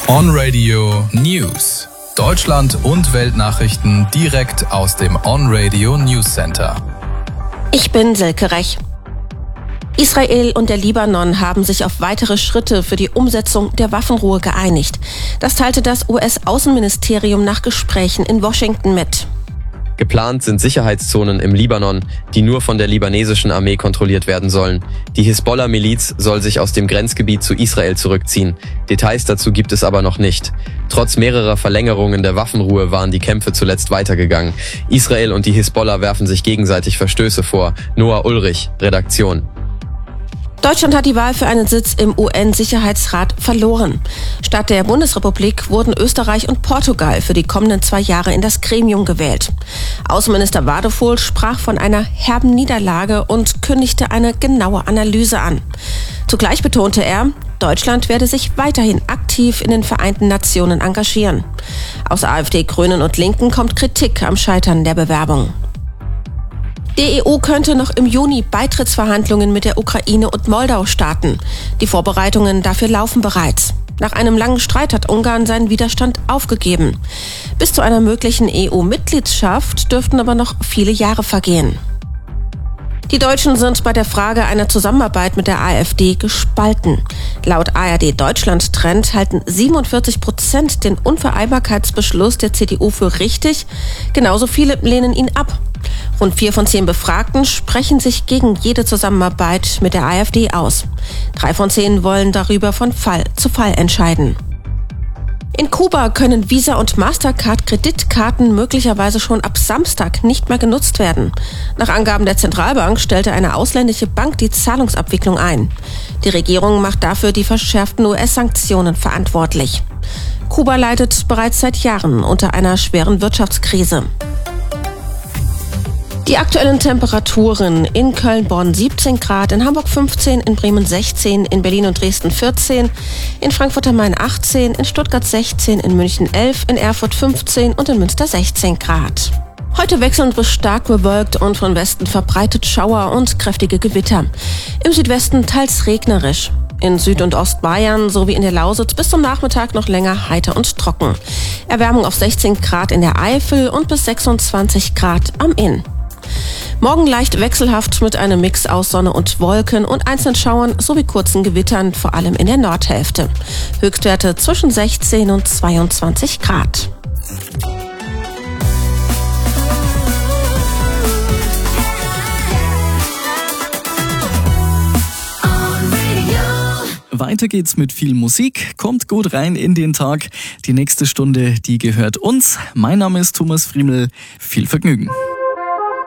On Radio News. Deutschland und Weltnachrichten direkt aus dem On Radio News Center. Ich bin Silke Rech. Israel und der Libanon haben sich auf weitere Schritte für die Umsetzung der Waffenruhe geeinigt. Das teilte das US-Außenministerium nach Gesprächen in Washington mit. Geplant sind Sicherheitszonen im Libanon, die nur von der libanesischen Armee kontrolliert werden sollen. Die Hisbollah-Miliz soll sich aus dem Grenzgebiet zu Israel zurückziehen. Details dazu gibt es aber noch nicht. Trotz mehrerer Verlängerungen der Waffenruhe waren die Kämpfe zuletzt weitergegangen. Israel und die Hisbollah werfen sich gegenseitig Verstöße vor. Noah Ulrich, Redaktion. Deutschland hat die Wahl für einen Sitz im UN-Sicherheitsrat verloren. Statt der Bundesrepublik wurden Österreich und Portugal für die kommenden 2 Jahre in das Gremium gewählt. Außenminister Wadefuhl sprach von einer herben Niederlage und kündigte eine genaue Analyse an. Zugleich betonte er, Deutschland werde sich weiterhin aktiv in den Vereinten Nationen engagieren. Aus AfD, Grünen und Linken kommt Kritik am Scheitern der Bewerbung. Die EU könnte noch im Juni Beitrittsverhandlungen mit der Ukraine und Moldau starten. Die Vorbereitungen dafür laufen bereits. Nach einem langen Streit hat Ungarn seinen Widerstand aufgegeben. Bis zu einer möglichen EU-Mitgliedschaft dürften aber noch viele Jahre vergehen. Die Deutschen sind bei der Frage einer Zusammenarbeit mit der AfD gespalten. Laut ARD Deutschland Trend halten 47% den Unvereinbarkeitsbeschluss der CDU für richtig. Genauso viele lehnen ihn ab. Rund 4 von 10 Befragten sprechen sich gegen jede Zusammenarbeit mit der AfD aus. 3 von 10 wollen darüber von Fall zu Fall entscheiden. In Kuba können Visa- und Mastercard-Kreditkarten möglicherweise schon ab Samstag nicht mehr genutzt werden. Nach Angaben der Zentralbank stellte eine ausländische Bank die Zahlungsabwicklung ein. Die Regierung macht dafür die verschärften US-Sanktionen verantwortlich. Kuba leidet bereits seit Jahren unter einer schweren Wirtschaftskrise. Die aktuellen Temperaturen: in Köln-Bonn 17 Grad, in Hamburg 15, in Bremen 16, in Berlin und Dresden 14, in Frankfurt am Main 18, in Stuttgart 16, in München 11, in Erfurt 15 und in Münster 16 Grad. Heute wechselnd bis stark bewölkt und von Westen verbreitet Schauer und kräftige Gewitter. Im Südwesten teils regnerisch. In Süd- und Ostbayern sowie in der Lausitz bis zum Nachmittag noch länger heiter und trocken. Erwärmung auf 16 Grad in der Eifel und bis 26 Grad am Inn. Morgen leicht wechselhaft mit einem Mix aus Sonne und Wolken und einzelnen Schauern sowie kurzen Gewittern, vor allem in der Nordhälfte. Höchstwerte zwischen 16 und 22 Grad. Weiter geht's mit viel Musik. Kommt gut rein in den Tag. Die nächste Stunde, die gehört uns. Mein Name ist Thomas Friemel. Viel Vergnügen.